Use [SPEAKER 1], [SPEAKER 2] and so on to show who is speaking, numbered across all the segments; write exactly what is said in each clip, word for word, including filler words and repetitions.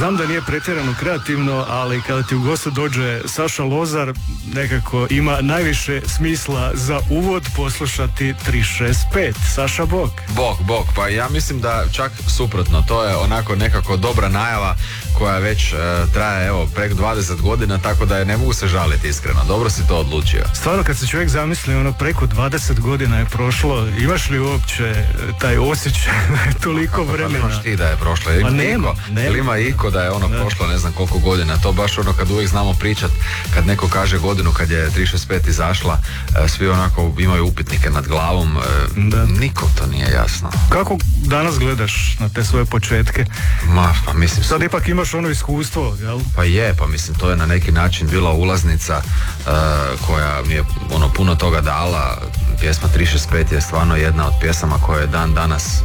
[SPEAKER 1] Znam da nije pretjerano kreativno, ali kada ti u goste dođe Saša Lozar, nekako ima najviše smisla za uvod poslušati tri šest pet. Saša, bok.
[SPEAKER 2] Bok, bok, pa ja mislim da čak suprotno, to je onako nekako dobra najava koja već e, traje evo preko dvadeset godina, tako da je ne mogu se žaliti iskreno. Dobro si to odlučio.
[SPEAKER 1] Stvarno, kad se čovjek zamisli, ono preko dvadeset godina je prošlo, imaš li uopće taj osjećaj toliko vremena?
[SPEAKER 2] Pa imaš ti da je prošlo?
[SPEAKER 1] Pa nema, nema.
[SPEAKER 2] Ili ima iko da je ono
[SPEAKER 1] ne.
[SPEAKER 2] prošlo ne znam koliko godina? To baš ono kad uvijek znamo pričat, kad neko kaže godinu kad je tri šest pet izašla, e, svi onako imaju upitnike nad glavom, e, nikom to nije jasno.
[SPEAKER 1] Kako danas gledaš na te svoje početke?
[SPEAKER 2] Ma, pa mislim...
[SPEAKER 1] Sad ipak imaš ono iskustvo, jel?
[SPEAKER 2] Pa je, pa mislim to je na neki način bila ulaznica uh, koja mi je ono puno toga dala. Pjesma tri šest pet je stvarno jedna od pjesama koje dan danas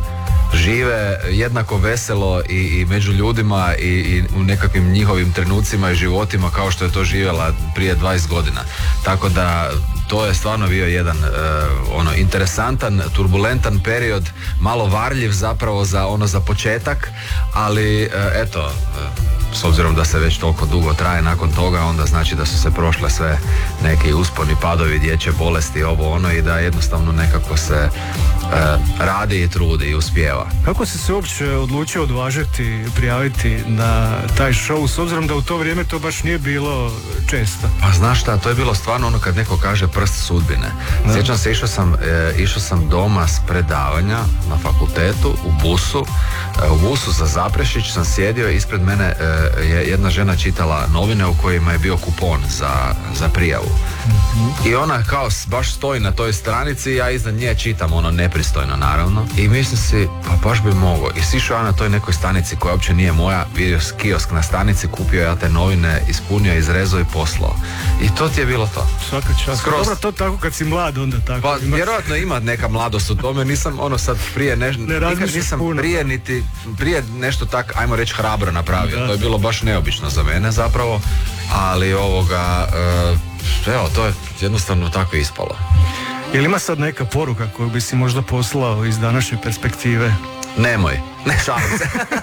[SPEAKER 2] žive jednako veselo i, i među ljudima i, i u nekakvim njihovim trenucima i životima kao što je to živjela prije dvadeset godina. Tako da to je stvarno bio jedan uh, ono interesantan, turbulentan period, malo varljiv zapravo za ono za početak, ali uh, eto, uh, s obzirom da se već toliko dugo traje nakon toga, onda znači da su se prošle sve neki usponi, padovi, dječje bolesti, ovo ono, i da jednostavno nekako se uh, radi i trudi i uspijeva.
[SPEAKER 1] Kako si se uopće odlučio odvažiti, prijaviti na taj show, s obzirom da u to vrijeme to baš nije bilo često?
[SPEAKER 2] Pa znaš šta, to je bilo stvarno ono kad neko kaže prst sudbine. Da. Sjećam se, išao sam, e, išao sam doma s predavanja na fakultetu u busu. E, u busu za Zaprešić sam sjedio, ispred mene e, je jedna žena čitala novine u kojima je bio kupon za, za prijavu. Mm-hmm. I ona kao baš stoji na toj stranici, ja iznad nje čitam ono nepristojno naravno. I mislim si, pa baš bi mogao. I sišao ja na toj nekoj stanici koja uopće nije moja, vidio kiosk na stanici, kupio ja te novine, ispunio, izrezao i poslao. I to ti je bilo to.
[SPEAKER 1] Svaka čast. Skroz... Dobro, to tako kad si mlad onda tako.
[SPEAKER 2] Pa
[SPEAKER 1] imaš...
[SPEAKER 2] vjerojatno ima neka mladost u tome, nisam ono sad prije ne,
[SPEAKER 1] ne
[SPEAKER 2] nikad nisam
[SPEAKER 1] puno.
[SPEAKER 2] prije niti prije nešto tak, ajmo reći, hrabro napravio. Da. To je bilo baš neobično za mene zapravo, ali ovoga uh, evo, to je jednostavno tako ispalo.
[SPEAKER 1] Je li ima sad neka poruka koju bi si možda poslao iz današnje perspektive?
[SPEAKER 2] Nemoj, ne šalim se.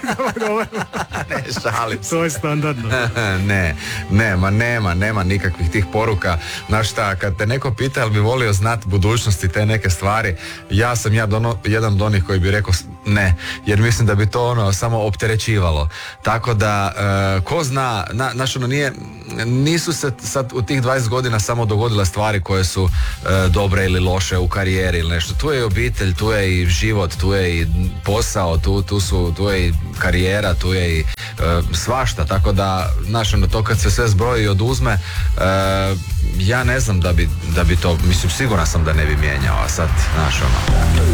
[SPEAKER 2] Ne šalim se.
[SPEAKER 1] To je standardno.
[SPEAKER 2] Ne, nema, nema, nema nikakvih tih poruka. Znaš šta, kad te neko pita jel bi volio znat budućnosti te neke stvari, ja sam ja dono, jedan od onih koji bi rekao ne, jer mislim da bi to ono samo opterećivalo. Tako da, uh, ko zna, na, znaš ono nije, nisu se sad u tih dvadeset godina samo dogodile stvari koje su uh, dobre ili loše u karijeri ili nešto. Tu je i obitelj, tu je i život, tu je i posao, tu, tu, su, tu je i karijera, tu je i uh, svašta, tako da, znaš, ono, to kad se sve zbroji i oduzme, uh, ja ne znam da bi, da bi to, mislim, siguran sam da ne bi mijenjao, a sad, znaš, ono.